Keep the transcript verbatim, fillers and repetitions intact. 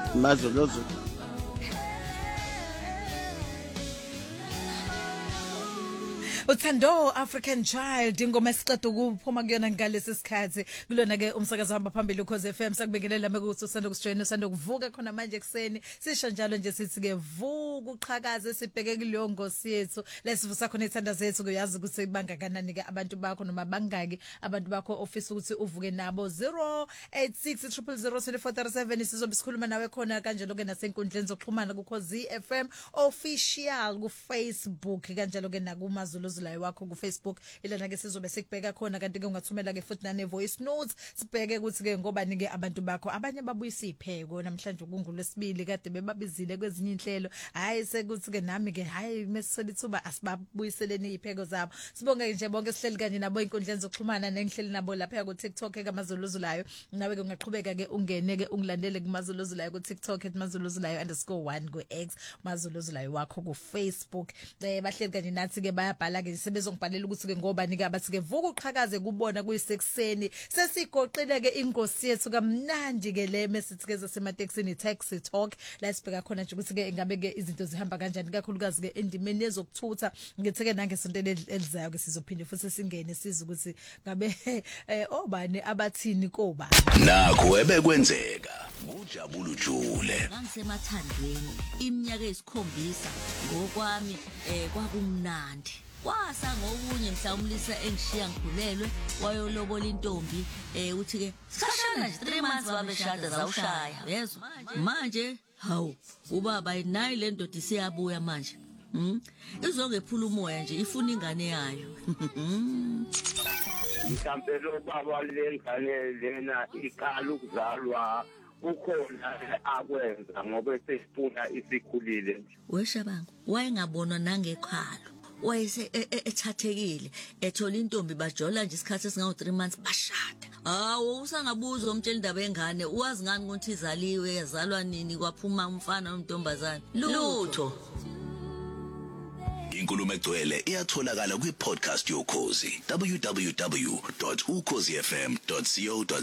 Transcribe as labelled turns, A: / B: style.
A: Mazolozo.
B: Uthando African Child ingoma esiqeda ukuphuma kuyona ngalesi sikhathi kulona ke umsakazo hamba phambili ukhoze F M sakubekelela mekuthi usanda kujoin usanda kuvuka khona manje ekseni sisho njalo nje sithi ke vuka uqhakaze sibheke kuleyo ngosi yethu lesivusa khona ithanda zethu kuyazi ukuthi ibanga kanani ke abantu bakho noma bangaki abantu bakho office ukuthi uvuke nabo zero eight six zero zero zero two four three seven sizobe sikhuluma nawe khona kanjalo ke nasenkundleni zokuxhumana kukhoze F M official ku Facebook kanjalo ke nakumazulu layo wakho ku Facebook ilana ke sizobe sikubheka khona kanti ke ungathumela ke futhi nane voice notes sibheke ukuthi ke ngoba nike abantu bakho abanye babuyisa ipheko namhlanje kungulesibili kade bebabizile kwezinye inhlelo hayi sekuthi ke nami ke hayi mesisela ithuba asibabuyiseleni ipheko zabo sibonge nje bonke sihleli kanye nabo inkundleni zokuxhumana nengihleli nabo lapha ku TikTok ekamazuluzulayo nawe ke ungaqhubeka ke ungene ke ungilandele kumazuluzulayo ku TikTok @mazuluzulayo underscore one ku X mazuluzulayo wakho ku Facebook eh bahleli kanye nathi ke bayabhala ke sebezongibhalela ukuthi ke ngoba nika abathi ke vuka uqhakaze kubona kuyisekuseni sesigoqile ke ingosi yethu kamnandi ke le message ke zasemateksini taxi talk la sibheka khona nje ukuthi ke ingabe ke izinto zihamba kanjani kakhulukazi ke endimeni yezokuthutha ngithi ke nange sonto elizayo ke sizophinde futhi singene siza ukuthi ngabe obani abathini koba
C: nakho ebekwenzeka ujabula ujule
D: ngisemathandweni iminyaka esikhombisa ngokwami eh kwakumnandi kwasa ngokunye mhlawumlisa engishiya ngikhulelwe wayolobola intombi eh uthi ke sashana nje three months babeshada zawushaya yezwa manje hawu ubaba inayi le ndoda isiyabuya manje hm izongephula umoya nje ifuna ingane yayo
E: mhlambe lo baba lengane lena iqala ukuzalwa ukhona akwenza ngoba sesifuna isikhulile
D: weshabangu wayengabonwa nangekhalo wayese ethathekile ethola intombi bajola nje isikhathi esingawu three months bashada hawo usangabuza umtshela indaba engane uwazi ngani ukuthi izaliwe yazalwa nini kwaphuma umfana nomntombazana lutho
C: inkulumo egcwele iyatholakala kwi podcast yokhozi w w w dot ukhozi f m dot co dot